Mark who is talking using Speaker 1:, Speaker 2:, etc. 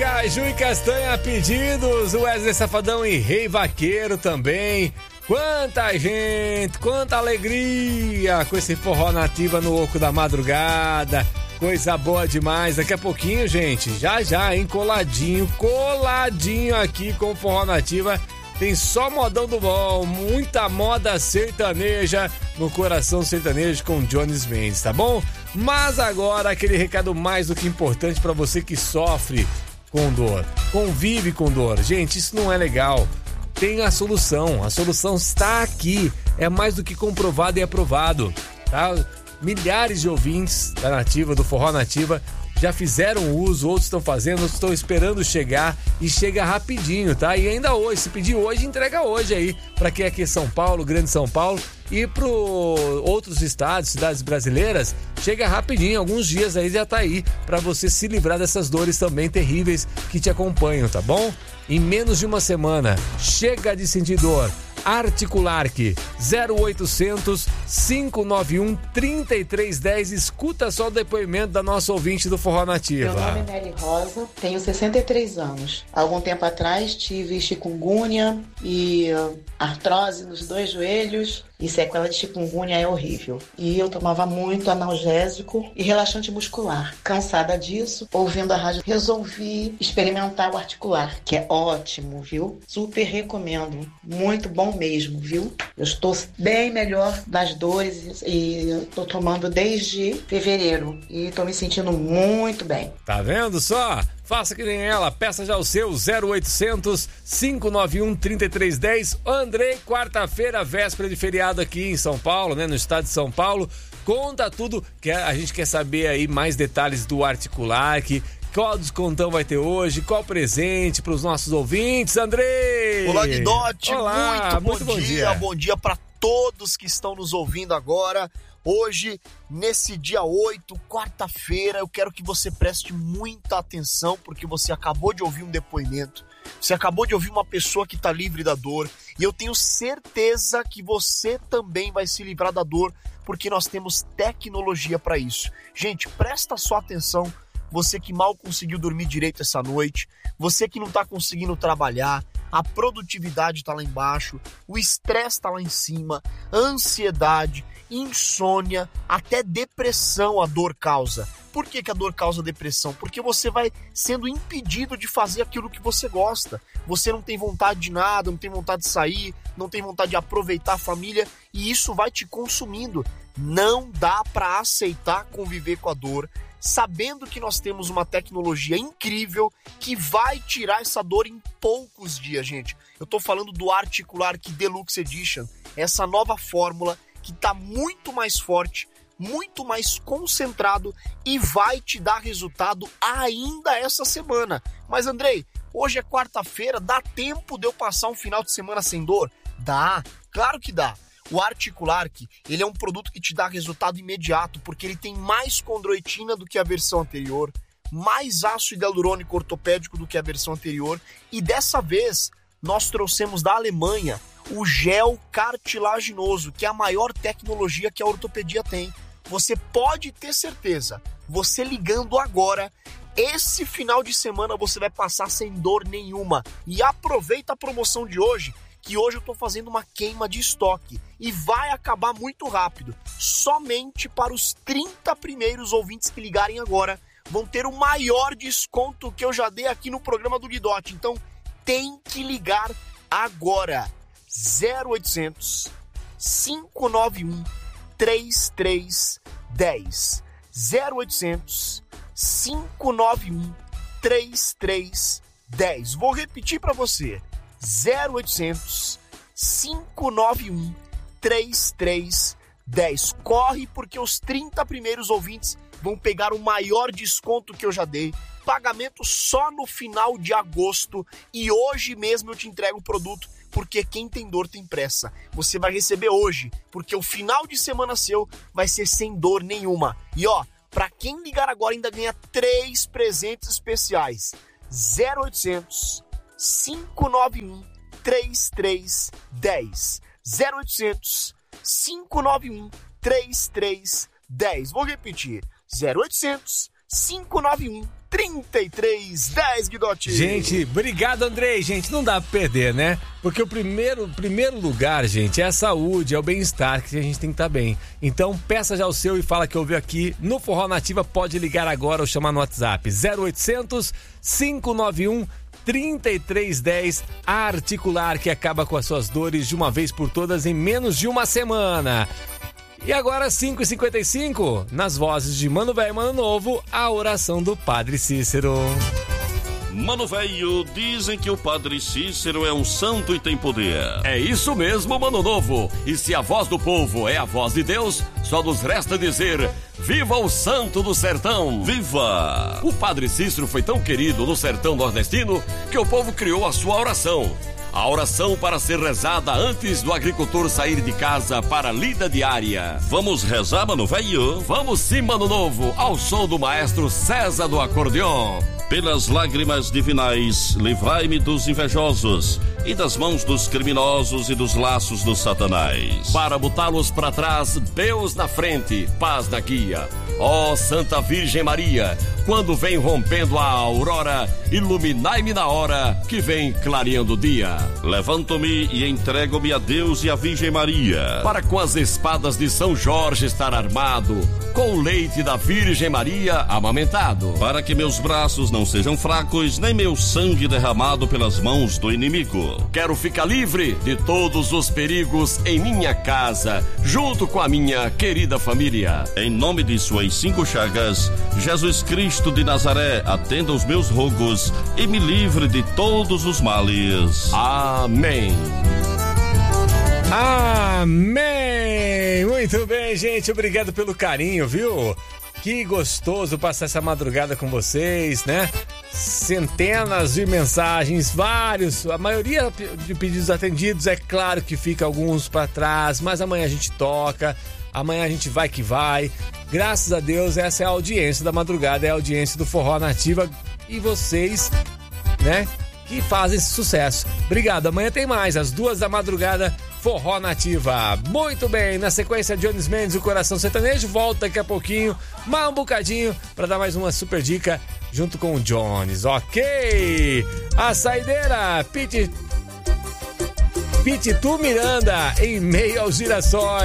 Speaker 1: Caju e Castanha pedidos, Wesley Safadão e Rei Vaqueiro também. Quanta gente, quanta alegria com esse forró nativa no oco da madrugada. Coisa boa demais. Daqui a pouquinho, gente, já, hein? Coladinho aqui com o forró nativa. Tem só modão do bom, muita moda sertaneja no coração sertanejo com Jones Mendes, tá bom? Mas agora aquele recado mais do que importante para você que sofre com dor, convive com dor. Gente, isso não é legal. Tem a solução está aqui, é mais do que comprovado e aprovado, tá? Milhares de ouvintes da Nativa, do Forró Nativa, já fizeram uso, outros estão fazendo, outros estão esperando chegar e chega rapidinho, tá? E ainda hoje, se pedir hoje, entrega hoje aí, pra quem é aqui em São Paulo, Grande São Paulo e pro outros estados, cidades brasileiras, chega rapidinho, alguns dias aí já tá aí, pra você se livrar dessas dores também terríveis que te acompanham, tá bom? Em menos de uma semana, chega de sentir dor. Articularque 0800 591 3310. Escuta só o depoimento da nossa ouvinte do Forró Nativa.
Speaker 2: Meu nome é Nelly Rosa, tenho 63 anos. Há algum tempo atrás tive chikungunya e artrose nos 2 joelhos. E sequela de chikungunya é horrível. E eu tomava muito analgésico e relaxante muscular. Cansada disso, ouvindo a rádio, resolvi experimentar o articular, que é ótimo, viu? Super recomendo. Muito bom mesmo, viu? Eu estou bem melhor das dores e estou tomando desde fevereiro. E estou me sentindo muito bem.
Speaker 1: Tá vendo só? Faça que nem ela, peça já o seu 0800 591 3310. Andrei, quarta-feira, véspera de feriado aqui em São Paulo, né, no estado de São Paulo. Conta tudo, que a gente quer saber aí mais detalhes do Articularque. Qual descontão vai ter hoje? Qual presente para os nossos ouvintes, Andrei?
Speaker 3: Olá, Guidotti.
Speaker 1: Olá,
Speaker 3: muito bom dia. Bom dia para todos que estão nos ouvindo agora. Hoje, nesse dia 8, quarta-feira, eu quero que você preste muita atenção, porque você acabou de ouvir um depoimento, você acabou de ouvir uma pessoa que está livre da dor, e eu tenho certeza que você também vai se livrar da dor, porque nós temos tecnologia para isso. Gente, presta só atenção, você que mal conseguiu dormir direito essa noite, você que não está conseguindo trabalhar, a produtividade está lá embaixo, o estresse está lá em cima, a ansiedade, insônia, até depressão a dor causa. Por que a dor causa depressão? Porque você vai sendo impedido de fazer aquilo que você gosta. Você não tem vontade de nada, não tem vontade de sair, não tem vontade de aproveitar a família e isso vai te consumindo. Não dá para aceitar conviver com a dor, sabendo que nós temos uma tecnologia incrível que vai tirar essa dor em poucos dias, gente. Eu tô falando do Articularque Deluxe Edition, essa nova fórmula que está muito mais forte, muito mais concentrado e vai te dar resultado ainda essa semana. Mas, Andrei, hoje é quarta-feira, dá tempo de eu passar um final de semana sem dor? Dá, claro que dá. O Articularque, ele é um produto que te dá resultado imediato, porque ele tem mais condroitina do que a versão anterior, mais ácido hialurônico ortopédico do que a versão anterior, e dessa vez nós trouxemos da Alemanha o gel cartilaginoso, que é a maior tecnologia que a ortopedia tem. Você pode ter certeza, você ligando agora, esse final de semana você vai passar sem dor nenhuma. E aproveita a promoção de hoje, que hoje eu estou fazendo uma queima de estoque e vai acabar muito rápido. Somente para os 30 primeiros ouvintes que ligarem agora vão ter o maior desconto que eu já dei aqui no programa do Guidotti. Então tem que ligar agora. 0800 591 3310. 0800 591 3310. Vou repetir para você. 0800 591 3310. Corre, porque os 30 primeiros ouvintes vão pegar o maior desconto que eu já dei. Pagamento só no final de agosto. E hoje mesmo eu te entrego o produto, porque quem tem dor tem pressa. Você vai receber hoje, porque o final de semana seu vai ser sem dor nenhuma. E ó, pra quem ligar agora ainda ganha 3 presentes especiais. 0800 591 3310. 0800 591 3310. Vou repetir. 0800 591 3310, Guidotti.
Speaker 1: Gente, obrigado, Andrei. Gente, não dá pra perder, né? Porque o primeiro lugar, gente, é a saúde, é o bem-estar, que a gente tem que estar bem. Então, peça já o seu e fala que ouviu aqui no Forró Nativa. Pode ligar agora ou chamar no WhatsApp 0800 591 3310, a Articular, que acaba com as suas dores de uma vez por todas em menos de uma semana. E agora, 5h55, nas vozes de Mano Velho e Mano Novo, a oração do Padre Cícero.
Speaker 4: Mano Velho, dizem que o Padre Cícero é um santo e tem poder. É isso mesmo, Mano Novo. E se a voz do povo é a voz de Deus, só nos resta dizer: viva o santo do sertão! Viva! O Padre Cícero foi tão querido no sertão nordestino que o povo criou a sua oração. A oração para ser rezada antes do agricultor sair de casa para a lida diária. Vamos rezar, Mano Velho? Vamos sim, Mano Novo, ao som do maestro César do acordeon. Pelas lágrimas divinais, livrai-me dos invejosos e das mãos dos criminosos e dos laços do Satanás. Para botá-los para trás, Deus na frente, paz na guia. Ó Santa Virgem Maria, quando vem rompendo a aurora, iluminai-me na hora que vem clareando o dia. Levanto-me e entrego-me a Deus e a Virgem Maria, para com as espadas de São Jorge estar armado, com o leite da Virgem Maria amamentado, para que meus braços não sejam fracos, nem meu sangue derramado pelas mãos do inimigo. Quero ficar livre de todos os perigos em minha casa, junto com a minha querida família. Em nome de suas 5 chagas, Jesus Cristo de Nazaré, atenda os meus rogos e me livre de todos os males. Amém.
Speaker 1: Amém! Muito bem, gente. Obrigado pelo carinho, viu? Que gostoso passar essa madrugada com vocês, né? Centenas de mensagens, vários, a maioria de pedidos atendidos. É claro que fica alguns para trás, mas amanhã a gente toca, amanhã a gente vai que vai. Graças a Deus, essa é a audiência da madrugada, é a audiência do Forró Nativa e vocês, né, que fazem esse sucesso. Obrigado, amanhã tem mais, às 2 da madrugada, Forró Nativa. Muito bem, na sequência, Jones Mendes, o Coração Sertanejo, volta daqui a pouquinho, mais um bocadinho, para dar mais uma super dica junto com o Jones, ok? A saideira, Pitu Miranda, em meio aos girassóis.